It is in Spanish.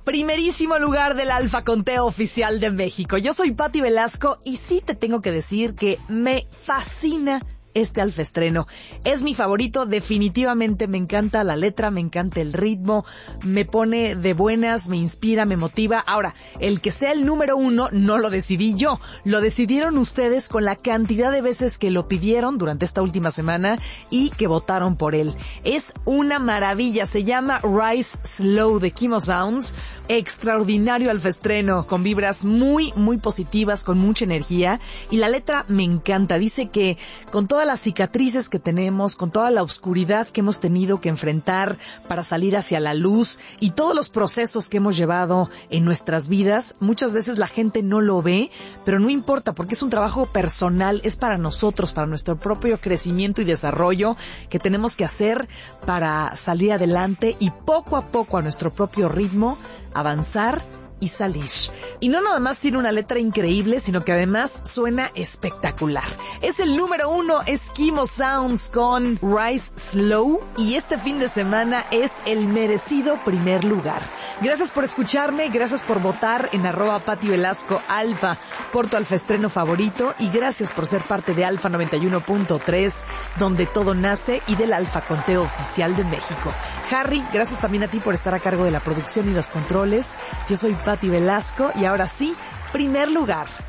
Primerísimo lugar del Alfa Conteo Oficial de México. Yo soy Pati Velasco y sí te tengo que decir que me fascina este Alfa estreno. Es mi favorito, definitivamente. Me encanta la letra, me encanta el ritmo, me pone de buenas, me inspira, me motiva. Ahora, el que sea el número 1 no lo decidí yo, lo decidieron ustedes con la cantidad de veces que lo pidieron durante esta última semana y que votaron por él. Es una maravilla, se llama Rise Slow de Kimo Sounds. Extraordinario Alfa estreno, con vibras muy, muy positivas, con mucha energía, y la letra me encanta. Dice que con todas las cicatrices que tenemos, con toda la oscuridad que hemos tenido que enfrentar para salir hacia la luz y todos los procesos que hemos llevado en nuestras vidas, muchas veces la gente no lo ve, pero no importa porque es un trabajo personal, es para nosotros, para nuestro propio crecimiento y desarrollo que tenemos que hacer para salir adelante y poco a poco a nuestro propio ritmo avanzar y salir. Y no nada más tiene una letra increíble, sino que además suena espectacular. Es el número 1, es Kimo Sounds con Rise Slow, y este fin de semana es el merecido primer lugar. Gracias por escucharme, gracias por votar en @PatiVelascoAlfa por tu Alfa estreno favorito, y gracias por ser parte de Alfa 91.3, donde todo nace, y del Alfa Conteo Oficial de México. Harry, gracias también a ti por estar a cargo de la producción y los controles. Yo soy Pati Velasco y ahora sí, primer lugar.